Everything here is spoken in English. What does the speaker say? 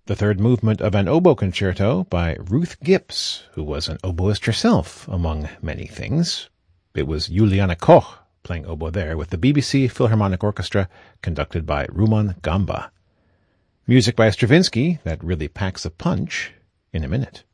The third movement of an oboe concerto by Ruth Gips, who was an oboist herself, among many things. It was Juliana Koch playing oboe there with the BBC Philharmonic Orchestra, conducted by Ruman Gamba. Music by Stravinsky that really packs a punch in a minute.